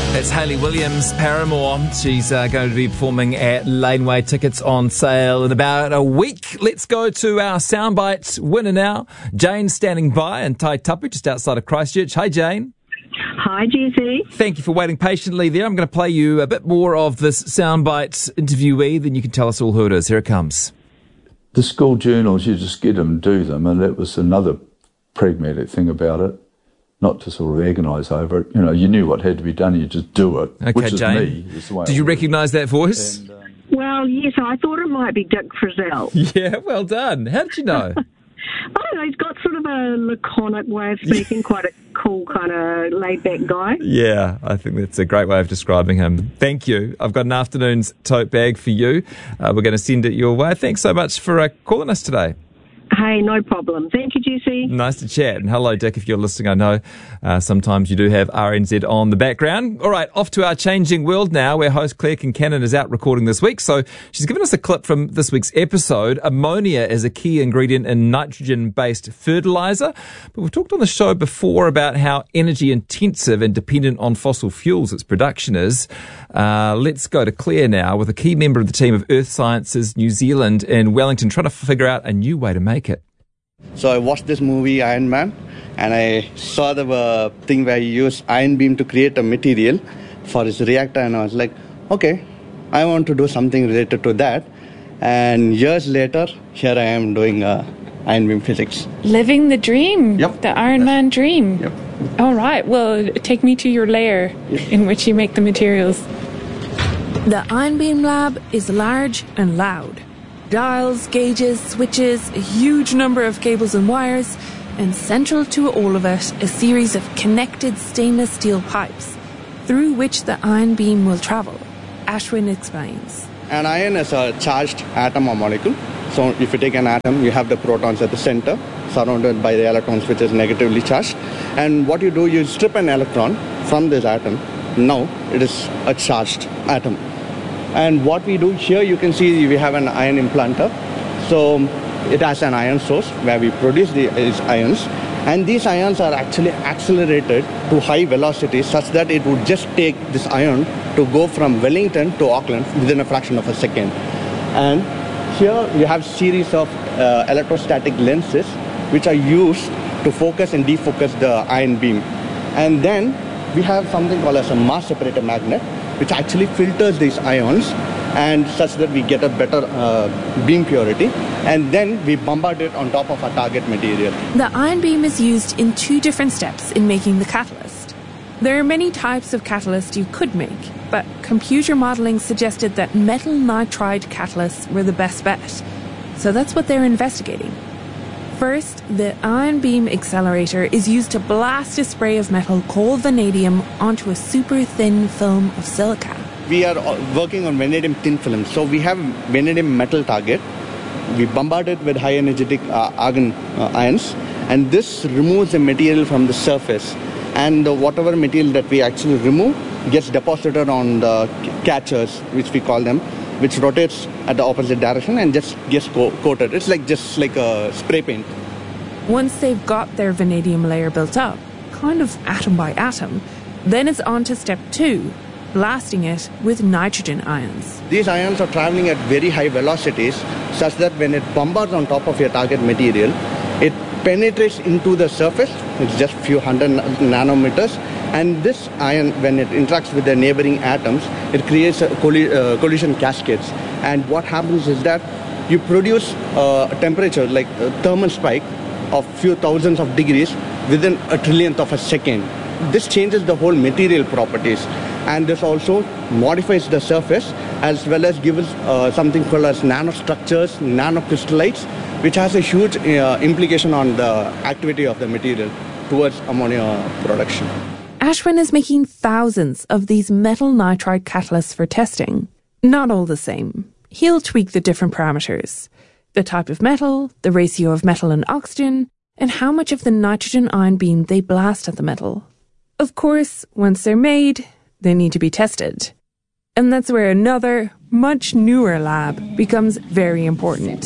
It's Hayley Williams, Paramore. She's going to be performing at Laneway. Tickets on sale in about a week. Let's go to our soundbite winner now. Jane standing by in Taitapu, just outside of Christchurch. Hi, Jane. Hi, Jesse. Thank you for waiting patiently there. I'm going to play you a bit more of this soundbite interviewee, then you can tell us all who it is. Here it comes. The school journals, you just get them, do them, and that was another pragmatic thing about it. Not to sort of agonise over it. You know, you knew what had to be done, you just do it, okay, which is Jane. me. Is the way Did you recognise that voice? And, Well, yes, I thought it might be Dick Frizzell. Yeah, well done. How did you know? I don't know, he's got sort of a laconic way of speaking, quite a cool kind of laid-back guy. Yeah, I think that's a great way of describing him. Thank you. I've got an afternoon's tote bag for you. We're going to send it your way. Thanks so much for calling us today. Hey, no problem. Thank you, Jesse. Nice to chat. And hello, Dick, if you're listening. I know sometimes you do have RNZ on the background. All right, off to our changing world now, where host Claire Kincannon is out recording this week. So she's given us a clip from this week's episode. Ammonia is a key ingredient in nitrogen-based fertilizer. But we've talked on the show before about how energy-intensive and dependent on fossil fuels its production is. Let's go to Claire now with a key member of the team of Earth Sciences New Zealand in Wellington, trying to figure out a new way to make it. So I watched this movie, Iron Man, and I saw the thing where he used iron beam to create a material for his reactor, and I was like, okay, I want to do something related to that. And years later, here I am doing iron beam physics. Living the dream. Yep. The Iron Man dream. Yep. All right, well, take me to your lair in which you make the materials. The Iron Beam Lab is large and loud. Dials, gauges, switches, a huge number of cables and wires, and central to all of it, a series of connected stainless steel pipes through which the iron beam will travel. Ashwin explains. An ion is a charged atom or molecule. So if you take an atom, you have the protons at the center, surrounded by the electrons, which is negatively charged. And what you do, you strip an electron from this atom. Now it is a charged atom. And what we do here, you can see we have an ion implanter. So it has an ion source where we produce these ions. And these ions are actually accelerated to high velocities such that it would just take this ion to go from Wellington to Auckland within a fraction of a second. And here you have series of electrostatic lenses which are used to focus and defocus the ion beam. And then we have something called as a mass separator magnet, which actually filters these ions and such that we get a better beam purity, and then we bombard it on top of our target material. The iron beam is used in two different steps in making the catalyst. There are many types of catalyst you could make, but computer modelling suggested that metal nitride catalysts were the best bet. So that's what they're investigating. First, the ion beam accelerator is used to blast a spray of metal called vanadium onto a super thin film of silica. We are working on vanadium thin film. So we have vanadium metal target. We bombard it with high energetic argon ions, and this removes the material from the surface. And whatever material that we actually remove gets deposited on the catchers, which we call them, which rotates at the opposite direction and just gets coated. It's just like a spray paint. Once they've got their vanadium layer built up, kind of atom by atom, then it's on to step 2, blasting it with nitrogen ions. These ions are traveling at very high velocities such that when it bombards on top of your target material, it penetrates into the surface. It's just a few hundred nanometers. And this ion, when it interacts with the neighboring atoms, it creates a collision cascades. And what happens is that you produce a temperature, like a thermal spike of few thousands of degrees within a trillionth of a second. This changes the whole material properties. And this also modifies the surface as well as gives something called as nanostructures, nanocrystallites, which has a huge implication on the activity of the material towards ammonia production. Ashwin is making thousands of these metal nitride catalysts for testing. Not all the same. He'll tweak the different parameters. The type of metal, the ratio of metal and oxygen, and how much of the nitrogen ion beam they blast at the metal. Of course, once they're made, they need to be tested. And that's where another, much newer lab becomes very important.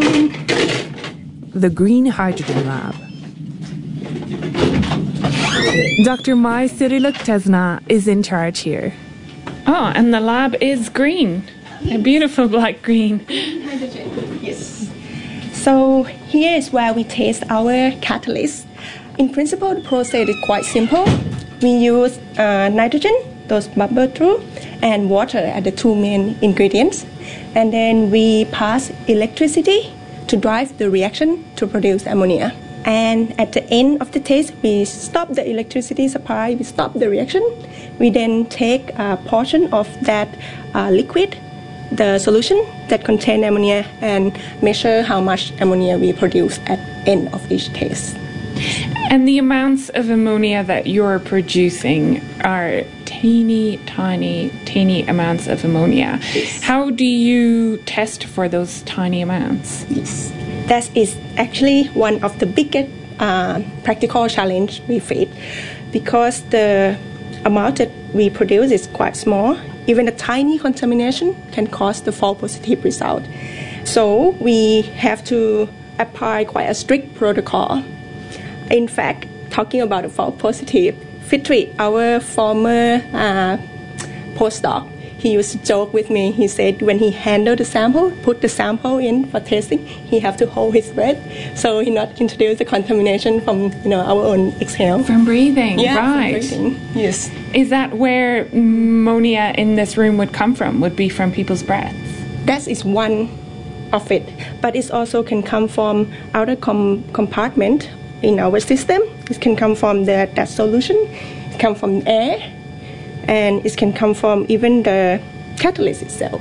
The Green Hydrogen Lab. Dr. Mai Siriluk-Tesna is in charge here. Oh, and the lab is green. A beautiful black green. Yes. So here is where we test our catalyst. In principle, the process is quite simple. We use nitrogen, those bubble through, and water are the two main ingredients. And then we pass electricity to drive the reaction to produce ammonia. And at the end of the test, we stop the electricity supply, we stop the reaction. We then take a portion of that liquid, the solution that contains ammonia, and measure how much ammonia we produce at the end of each test. And the amounts of ammonia that you're producing are teeny amounts of ammonia. Yes. How do you test for those tiny amounts? Yes. That is actually one of the biggest practical challenge we face, because the amount that we produce is quite small. Even a tiny contamination can cause the false positive result. So we have to apply quite a strict protocol. In fact, talking about the false positive, Fitri, our former postdoc, he used to joke with me. He said when he handled the sample, put the sample in for testing, he have to hold his breath so he not introduce the contamination from our own exhale. From breathing, yeah, right. From breathing. Yes. Is that where ammonia in this room would come from, would be from people's breaths? That is one of it. But it also can come from outer compartment in our system. It can come from that solution, it can come from air, and it can come from even the catalyst itself.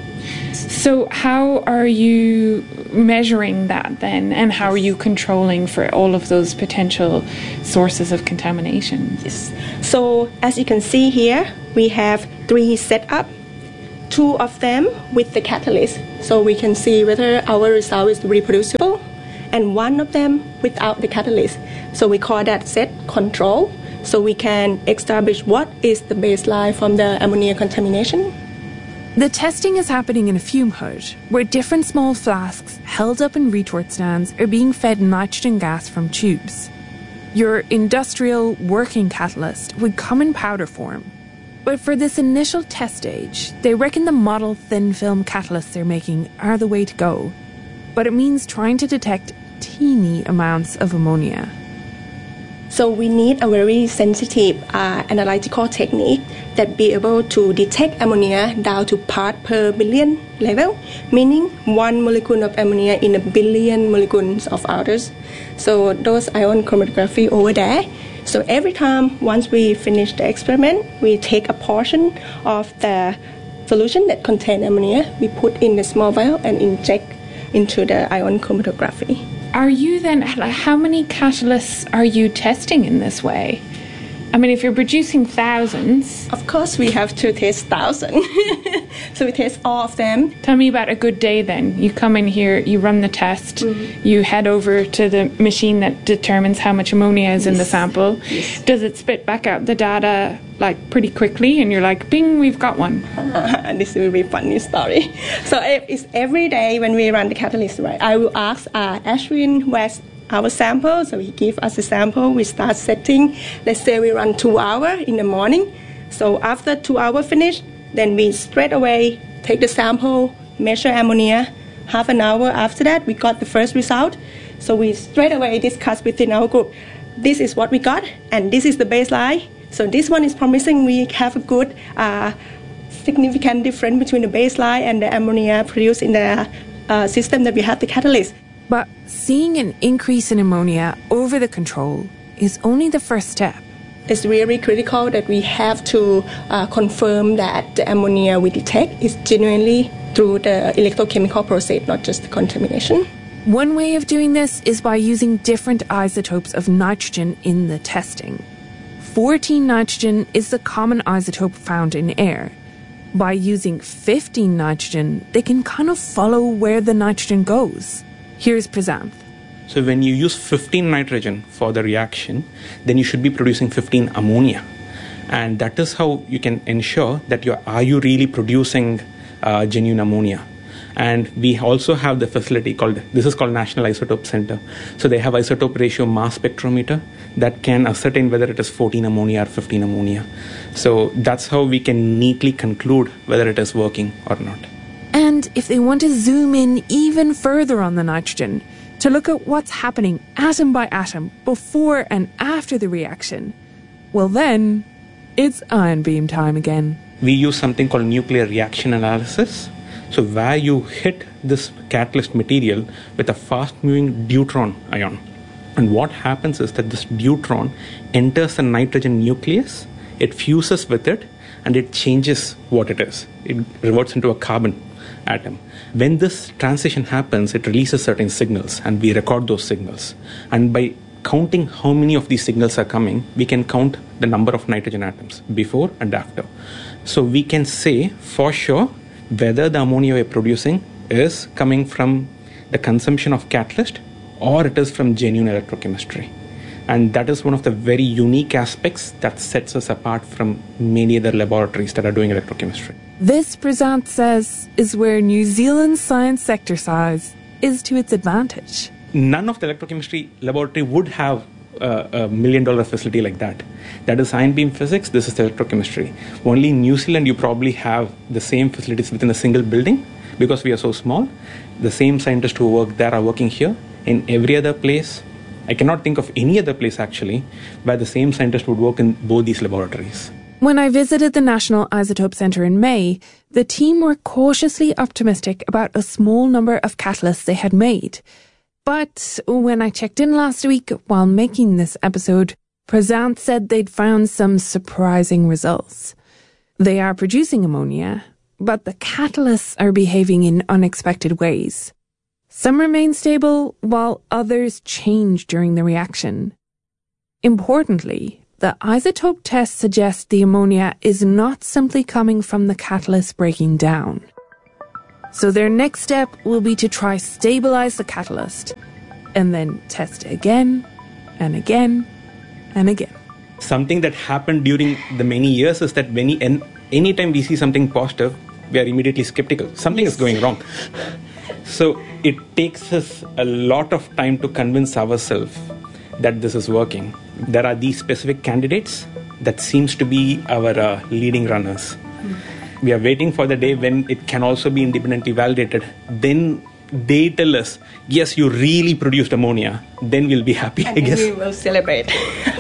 So how are you measuring that then, and how are you controlling for all of those potential sources of contamination? Yes. So as you can see here, we have 3 setups, 2 of them with the catalyst, so we can see whether our result is reproducible, and 1 of them without the catalyst. So we call that set control. So we can establish what is the baseline from the ammonia contamination. The testing is happening in a fume hood, where different small flasks held up in retort stands are being fed nitrogen gas from tubes. Your industrial working catalyst would come in powder form. But for this initial test stage, they reckon the model thin film catalysts they're making are the way to go. But it means trying to detect teeny amounts of ammonia. So we need a very sensitive analytical technique that be able to detect ammonia down to part per billion level, meaning 1 molecule of ammonia in a billion molecules of others. So those ion chromatography over there. So every time, once we finish the experiment, we take a portion of the solution that contains ammonia, we put in a small vial and inject into the ion chromatography. Are you then, how many catalysts are you testing in this way? I mean, if you're producing thousands... Of course, we have to test thousands. So we test all of them. Tell me about a good day then. You come in here, you run the test, you head over to the machine that determines how much ammonia is in the sample. Yes. Does it spit back out the data pretty quickly and you're like, bing, we've got one? This will be a funny story. So it's every day when we run the catalyst, right? I will ask Ashwin where's our sample. So he give us a sample. We start setting. Let's say we run 2 hours in the morning. So after 2 hours finished, then we straight away take the sample, measure ammonia. Half an hour after that, we got the first result. So we straight away discuss within our group. This is what we got, and this is the baseline. So this one is promising. We have a good significant difference between the baseline and the ammonia produced in the system that we have the catalyst. But seeing an increase in ammonia over the control is only the first step. It's really critical that we have to confirm that the ammonia we detect is genuinely through the electrochemical process, not just the contamination. One way of doing this is by using different isotopes of nitrogen in the testing. 14 nitrogen is the common isotope found in air. By using 15 nitrogen, they can kind of follow where the nitrogen goes. Here's Prasanth. So when you use 15 nitrogen for the reaction, then you should be producing 15 ammonia. And that is how you can ensure that are you really producing genuine ammonia. And we also have the facility called National Isotope Center. So they have isotope ratio mass spectrometer that can ascertain whether it is 14 ammonia or 15 ammonia. So that's how we can neatly conclude whether it is working or not. And if they want to zoom in even further on the nitrogen, to look at what's happening atom by atom before and after the reaction, well then, it's ion beam time again. We use something called nuclear reaction analysis. So where you hit this catalyst material with a fast-moving deuteron ion. And what happens is that this deuteron enters the nitrogen nucleus, it fuses with it, and it changes what it is. It reverts into a carbon atom. When this transition happens, it releases certain signals, and we record those signals. And by counting how many of these signals are coming, we can count the number of nitrogen atoms before and after. So we can say for sure whether the ammonia we're producing is coming from the consumption of catalyst or it is from genuine electrochemistry. And that is one of the very unique aspects that sets us apart from many other laboratories that are doing electrochemistry. This, Prasant says, is where New Zealand's science sector size is to its advantage. None of the electrochemistry laboratory would have a $1 million facility like that. That is ion beam physics, this is the electrochemistry. Only in New Zealand you probably have the same facilities within a single building because we are so small. The same scientists who work there are working here. In every other place, I cannot think of any other place actually where the same scientist would work in both these laboratories. When I visited the National Isotope Centre in May, the team were cautiously optimistic about a small number of catalysts they had made. But when I checked in last week while making this episode, Prasant said they'd found some surprising results. They are producing ammonia, but the catalysts are behaving in unexpected ways. Some remain stable, while others change during the reaction. Importantly, the isotope test suggests the ammonia is not simply coming from the catalyst breaking down. So their next step will be to try stabilize the catalyst, and then test again, and again, and again. Something that happened during the many years is that anytime we see something positive, we are immediately skeptical. Something is going wrong. So it takes us a lot of time to convince ourselves that this is working. There are these specific candidates that seems to be our leading runners. We are waiting for the day when it can also be independently validated. Then they tell us, yes, you really produced ammonia. Then we'll be happy, I guess. We will celebrate.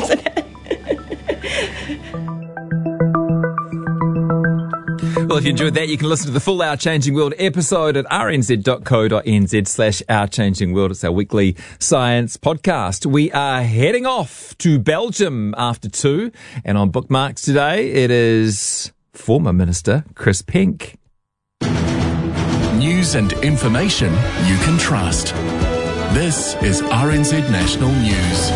Well, if you enjoyed that, you can listen to the full Our Changing World episode at rnz.co.nz/Our Changing World. It's our weekly science podcast. We are heading off to Belgium after 2. And on Bookmarks today, it is former Minister Chris Penk. News and information you can trust. This is RNZ National News.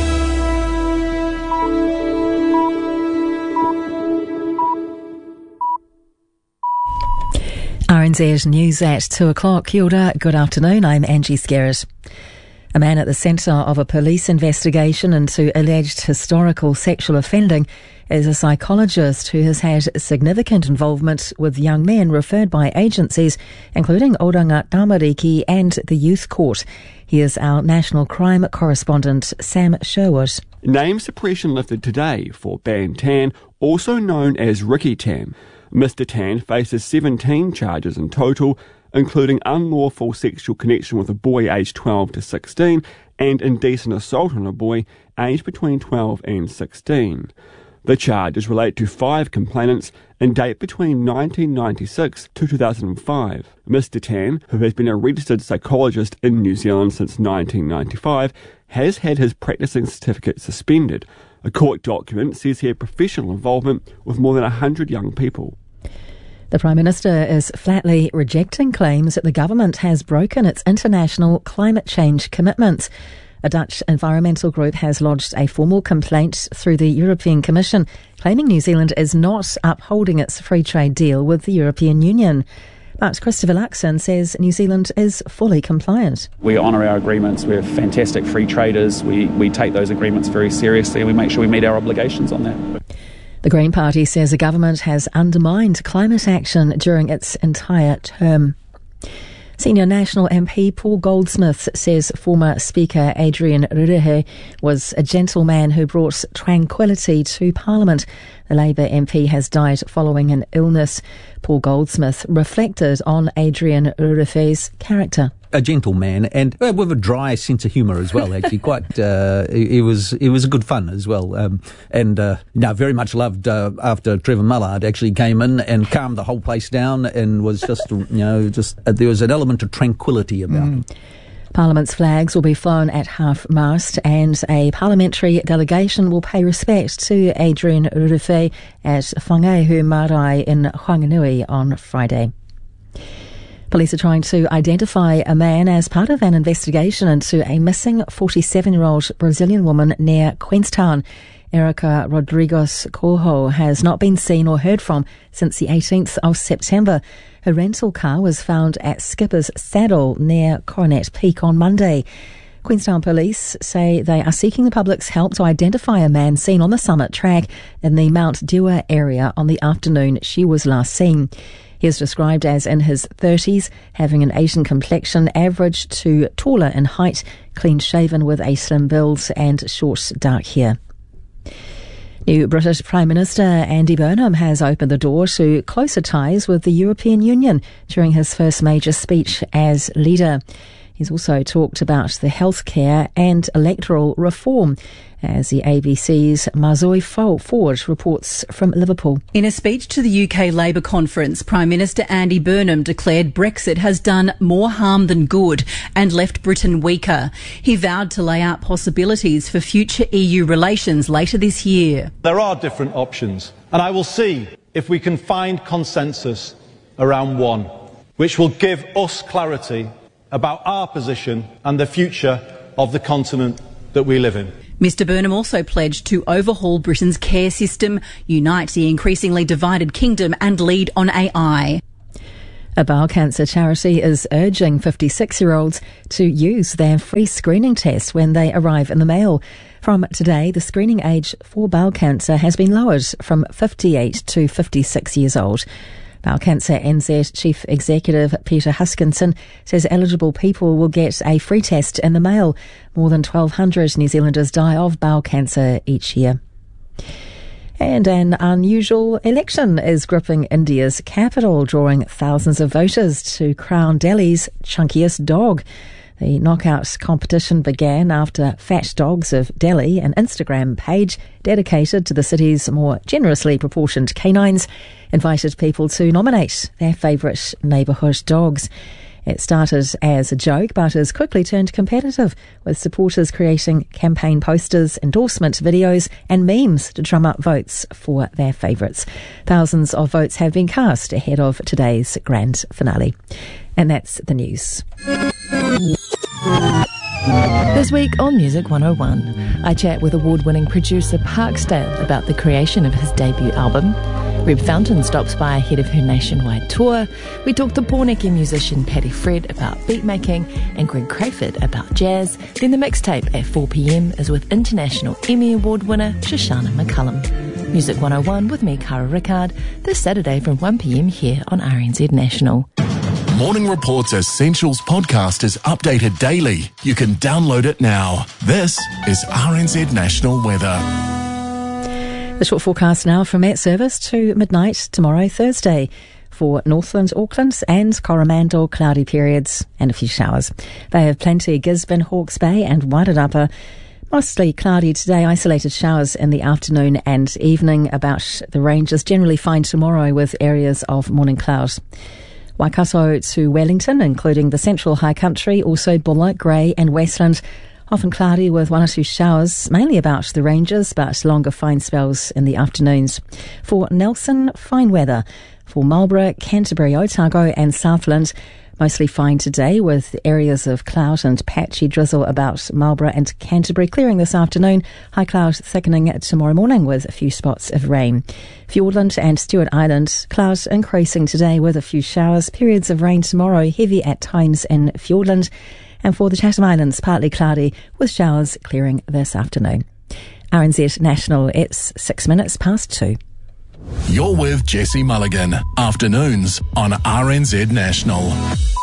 RNZ News at 2 o'clock. Kia ora, good afternoon. I'm Angie Skerritt. A man at the centre of a police investigation into alleged historical sexual offending is a psychologist who has had significant involvement with young men referred by agencies, including Oranga Tamariki and the Youth Court. Here's our national crime correspondent, Sam Sherwood. Name suppression lifted today for Ban Tan, also known as Ricky Tan. Mr. Tan faces 17 charges in total, including unlawful sexual connection with a boy aged 12 to 16 and indecent assault on a boy aged between 12 and 16. The charges relate to 5 complainants and date between 1996 to 2005. Mr. Tan, who has been a registered psychologist in New Zealand since 1995, has had his practicing certificate suspended. A court document says he had professional involvement with more than 100 young people. The Prime Minister is flatly rejecting claims that the government has broken its international climate change commitments. A Dutch environmental group has lodged a formal complaint through the European Commission, claiming New Zealand is not upholding its free trade deal with the European Union. But Christopher Luxon says New Zealand is fully compliant. We honour our agreements. We're fantastic free traders. We take those agreements very seriously and we make sure we meet our obligations on that. The Green Party says the government has undermined climate action during its entire term. Senior National MP Paul Goldsmith says former Speaker Adrian Rurehe was a gentleman who brought tranquility to Parliament. The Labour MP has died following an illness. Paul Goldsmith reflected on Adrian Rurehe's character. A gentleman and with a dry sense of humour as well. Actually, quite. It was a good fun as well, very much loved after Trevor Mullard actually came in and calmed the whole place down and was just there was an element of tranquility about him. Parliament's flags will be flown at half-mast and a parliamentary delegation will pay respect to Adrian Rurehe at Whangehu Marae in Whanganui on Friday. Police are trying to identify a man as part of an investigation into a missing 47-year-old Brazilian woman near Queenstown. Erica Rodrigues Corho has not been seen or heard from since the 18th of September. Her rental car was found at Skipper's Saddle near Coronet Peak on Monday. Queenstown Police say they are seeking the public's help to identify a man seen on the summit track in the Mount Dewar area on the afternoon she was last seen. He is described as in his 30s, having an Asian complexion, average to taller in height, clean-shaven with a slim build and short dark hair. New British Prime Minister Andy Burnham has opened the door to closer ties with the European Union during his first major speech as leader. He's also talked about the healthcare and electoral reform, as the ABC's Mazoe Ford reports from Liverpool. In a speech to the UK Labour conference, Prime Minister Andy Burnham declared Brexit has done more harm than good and left Britain weaker. He vowed to lay out possibilities for future EU relations later this year. There are different options, and I will see if we can find consensus around one, which will give us clarity about our position and the future of the continent that we live in. Mr Burnham also pledged to overhaul Britain's care system, unite the increasingly divided kingdom and lead on AI. A bowel cancer charity is urging 56-year-olds to use their free screening test when they arrive in the mail. From today, the screening age for bowel cancer has been lowered from 58 to 56 years old. Bowel Cancer NZ Chief Executive Peter Huskinson says eligible people will get a free test in the mail. More than 1,200 New Zealanders die of bowel cancer each year. And an unusual election is gripping India's capital, drawing thousands of voters to crown Delhi's chunkiest dog. The knockout competition began after Fat Dogs of Delhi, an Instagram page dedicated to the city's more generously proportioned canines, invited people to nominate their favourite neighbourhood dogs. It started as a joke but has quickly turned competitive, with supporters creating campaign posters, endorsement videos and memes to drum up votes for their favourites. Thousands of votes have been cast ahead of today's grand finale. And that's the news. This week on Music 101, I chat with award-winning producer Parksdale about the creation of his debut album. Reb Fountain stops by ahead of her nationwide tour. We talk to Pōneke musician Paddy Fred about beatmaking and Greg Crayford about jazz. Then the mixtape at 4 p.m. is with International Emmy Award winner Shoshana McCullum. Music 101 with me, Cara Rickard, this Saturday from 1 p.m. here on RNZ National. Morning Report's Essentials podcast is updated daily. You can download it now. This is RNZ National Weather. The short forecast now from Met Service to midnight tomorrow, Thursday. For Northland, Auckland and Coromandel, cloudy periods and a few showers. They have plenty Gisborne, Hawke's Bay and Wairarapa. Mostly cloudy today, isolated showers in the afternoon and evening. About the ranges generally fine tomorrow with areas of morning clouds. Waikato to Wellington, including the central high country, also Bulla, Grey and Westland. Often cloudy with one or two showers, mainly about the ranges, but longer fine spells in the afternoons. For Nelson, fine weather. For Marlborough, Canterbury, Otago and Southland, mostly fine today with areas of cloud and patchy drizzle about Marlborough and Canterbury, clearing this afternoon. High cloud thickening tomorrow morning with a few spots of rain. Fiordland and Stewart Island, clouds increasing today with a few showers. Periods of rain tomorrow, heavy at times in Fiordland. And for the Chatham Islands, partly cloudy with showers clearing this afternoon. RNZ National, it's 6 minutes past 2. You're with Jesse Mulligan, afternoons on RNZ National.